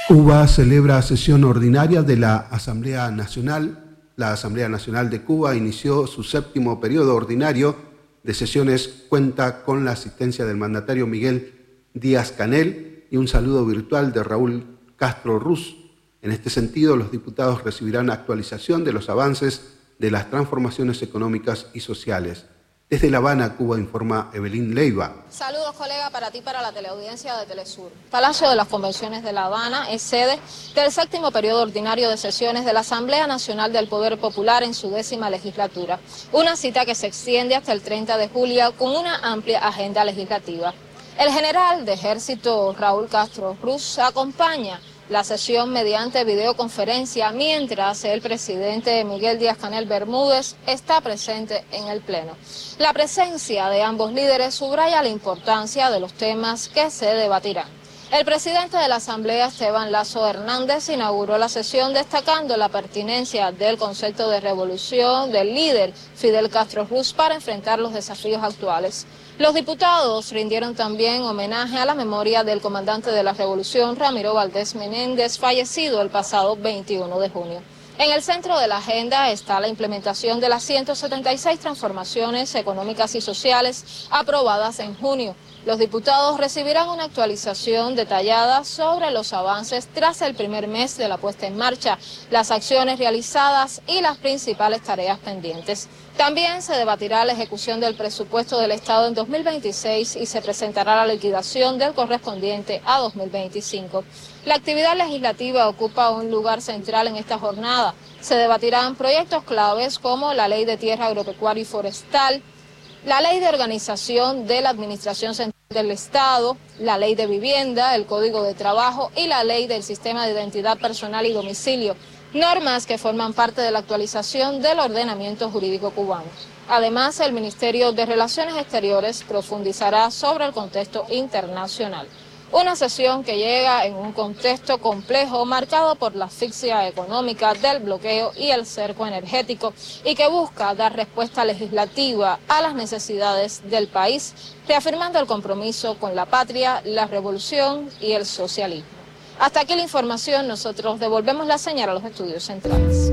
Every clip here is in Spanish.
Cuba celebra sesión ordinaria de la Asamblea Nacional. La Asamblea Nacional de Cuba inició su 7º periodo ordinario de sesiones. Cuenta con la asistencia del mandatario Miguel Díaz-Canel y un saludo virtual de Raúl Castro Ruz. En este sentido, los diputados recibirán actualización de los avances de las transformaciones económicas y sociales. Desde La Habana, Cuba, informa Evelyn Leiva. Saludos, colega, para ti, para la teleaudiencia de Telesur. Palacio de las Convenciones de La Habana es sede del 7º periodo ordinario de sesiones de la Asamblea Nacional del Poder Popular en su 10ª legislatura. Una cita que se extiende hasta el 30 de julio con una amplia agenda legislativa. El general de Ejército Raúl Castro Ruz acompaña la sesión mediante videoconferencia, mientras el presidente Miguel Díaz-Canel Bermúdez está presente en el Pleno. La presencia de ambos líderes subraya la importancia de los temas que se debatirán. El presidente de la Asamblea, Esteban Lazo Hernández, inauguró la sesión destacando la pertinencia del concepto de revolución del líder Fidel Castro Ruz para enfrentar los desafíos actuales. Los diputados rindieron también homenaje a la memoria del comandante de la revolución, Ramiro Valdés Menéndez, fallecido el pasado 21 de junio. En el centro de la agenda está la implementación de las 176 transformaciones económicas y sociales aprobadas en junio. Los diputados recibirán una actualización detallada sobre los avances tras el primer mes de la puesta en marcha, las acciones realizadas y las principales tareas pendientes. También se debatirá la ejecución del presupuesto del Estado en 2026 y se presentará la liquidación del correspondiente a 2025. La actividad legislativa ocupa un lugar central en esta jornada. Se debatirán proyectos claves como la Ley de Tierra Agropecuaria y Forestal, la Ley de Organización de la Administración Central del Estado, la Ley de Vivienda, el Código de Trabajo y la Ley del Sistema de Identidad Personal y Domicilio, normas que forman parte de la actualización del ordenamiento jurídico cubano. Además, el Ministerio de Relaciones Exteriores profundizará sobre el contexto internacional. Una sesión que llega en un contexto complejo marcado por la asfixia económica del bloqueo y el cerco energético y que busca dar respuesta legislativa a las necesidades del país, reafirmando el compromiso con la patria, la revolución y el socialismo. Hasta aquí la información, nosotros devolvemos la señal a los estudios centrales.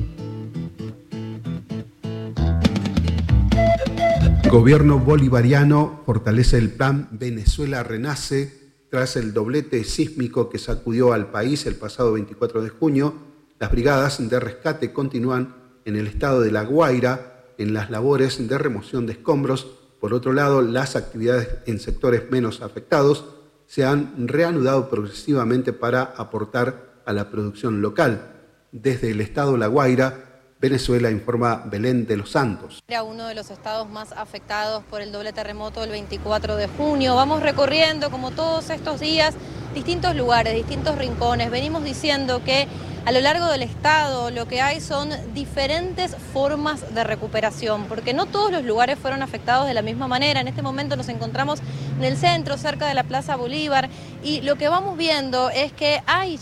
Gobierno bolivariano fortalece el plan Venezuela Renace. Tras el doblete sísmico que sacudió al país el pasado 24 de junio, las brigadas de rescate continúan en el estado de La Guaira en las labores de remoción de escombros. Por otro lado, las actividades en sectores menos afectados se han reanudado progresivamente para aportar a la producción local. Desde el estado La Guaira, Venezuela, informa Belén de los Santos. Era uno de los estados más afectados por el doble terremoto del 24 de junio. Vamos recorriendo, como todos estos días, distintos lugares, distintos rincones. Venimos diciendo que a lo largo del estado lo que hay son diferentes formas de recuperación, porque no todos los lugares fueron afectados de la misma manera. En este momento nos encontramos en el centro, cerca de la Plaza Bolívar, y lo que vamos viendo es que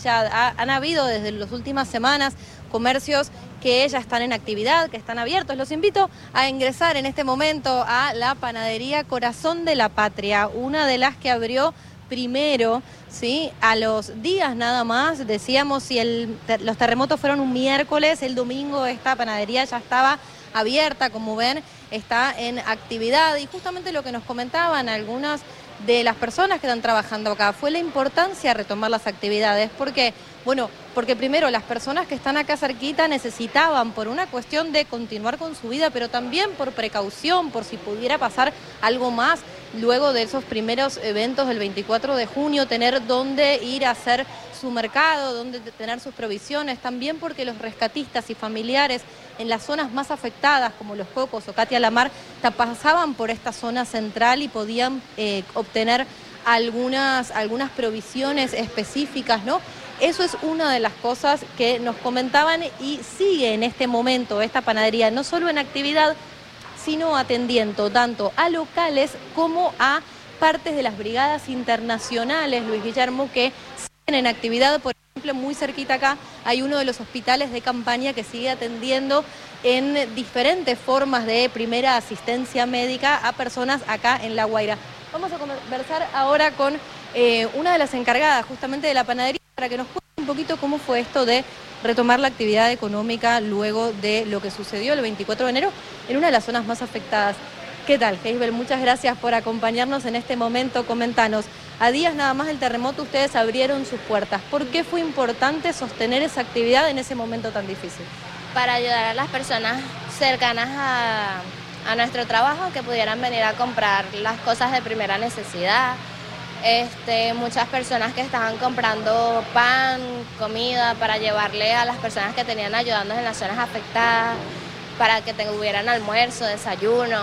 han habido desde las últimas semanas comercios que ya están en actividad, que están abiertos. Los invito a ingresar en este momento a la panadería Corazón de la Patria, una de las que abrió primero, ¿sí? A los días nada más, decíamos, si los terremotos fueron un miércoles, el domingo esta panadería ya estaba abierta, como ven, está en actividad. Y justamente lo que nos comentaban algunas de las personas que están trabajando acá fue la importancia de retomar las actividades. ¿Por qué? Bueno, porque primero las personas que están acá cerquita necesitaban, por una cuestión de continuar con su vida, pero también por precaución, por si pudiera pasar algo más luego de esos primeros eventos del 24 de junio, tener dónde ir a hacer su mercado, dónde tener sus provisiones, también porque los rescatistas y familiares en las zonas más afectadas, como Los Cocos o Catia la Mar, pasaban por esta zona central y podían obtener algunas provisiones específicas, ¿no? Eso es una de las cosas que nos comentaban y sigue en este momento esta panadería, no solo en actividad, sino atendiendo tanto a locales como a partes de las brigadas internacionales, Luis Guillermo, que siguen en actividad. Por ejemplo, muy cerquita acá hay uno de los hospitales de campaña que sigue atendiendo en diferentes formas de primera asistencia médica a personas acá en La Guaira. Vamos a conversar ahora con una de las encargadas justamente de la panadería para que nos cuente un poquito cómo fue esto de retomar la actividad económica luego de lo que sucedió el 24 de enero en una de las zonas más afectadas. ¿Qué tal, Heisbel? Muchas gracias por acompañarnos en este momento. Comentanos, a días nada más del terremoto ustedes abrieron sus puertas. ¿Por qué fue importante sostener esa actividad en ese momento tan difícil? Para ayudar a las personas cercanas a nuestro trabajo que pudieran venir a comprar las cosas de primera necesidad. Muchas personas que estaban comprando pan, comida para llevarle a las personas que tenían ayudando en las zonas afectadas, para que tuvieran almuerzo, desayuno,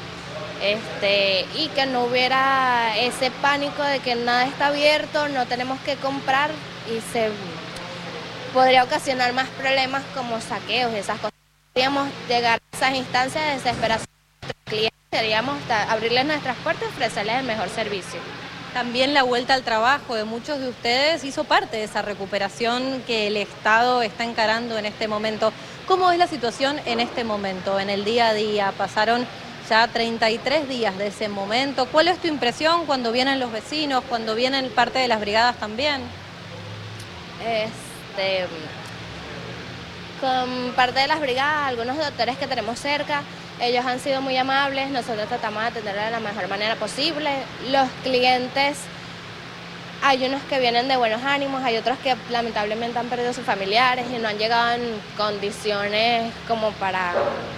y que no hubiera ese pánico de que nada está abierto, no tenemos que comprar y se podría ocasionar más problemas como saqueos y esas cosas. Podríamos llegar a esas instancias de desesperación de nuestros clientes, queríamos abrirles nuestras puertas y ofrecerles el mejor servicio. También la vuelta al trabajo de muchos de ustedes hizo parte de esa recuperación que el Estado está encarando en este momento. ¿Cómo es la situación en este momento, en el día a día? Pasaron ya 33 días de ese momento. ¿Cuál es tu impresión cuando vienen los vecinos, cuando vienen parte de las brigadas también? Con parte de las brigadas, algunos doctores que tenemos cerca, ellos han sido muy amables, nosotros tratamos de atenderlos de la mejor manera posible. Los clientes, hay unos que vienen de buenos ánimos, hay otros que lamentablemente han perdido sus familiares y no han llegado en condiciones como para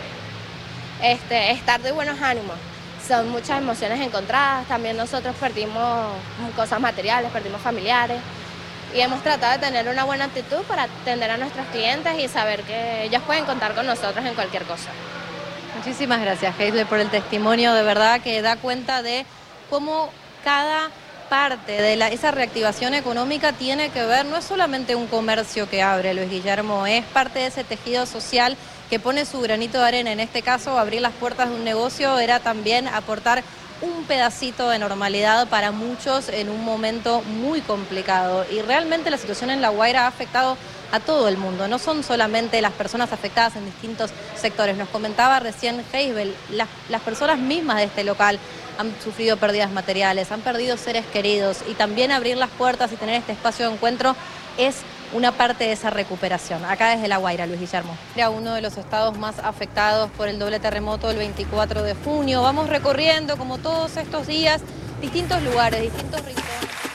estar de buenos ánimos. Son muchas emociones encontradas, también nosotros perdimos cosas materiales, perdimos familiares. Y hemos tratado de tener una buena actitud para atender a nuestros clientes y saber que ellos pueden contar con nosotros en cualquier cosa. Muchísimas gracias, Heisbel, por el testimonio, de verdad que da cuenta de cómo cada parte de esa reactivación económica tiene que ver, no es solamente un comercio que abre, Luis Guillermo, es parte de ese tejido social que pone su granito de arena. En este caso, abrir las puertas de un negocio era también aportar un pedacito de normalidad para muchos en un momento muy complicado. Y realmente la situación en La Guaira ha afectado a todo el mundo, no son solamente las personas afectadas en distintos sectores. Nos comentaba recién Heisbel, las personas mismas de este local han sufrido pérdidas materiales, han perdido seres queridos, y también abrir las puertas y tener este espacio de encuentro es una parte de esa recuperación. Acá desde La Guaira, Luis Guillermo. Era uno de los estados más afectados por el doble terremoto del 24 de junio. Vamos recorriendo, como todos estos días, distintos lugares, distintos rincones.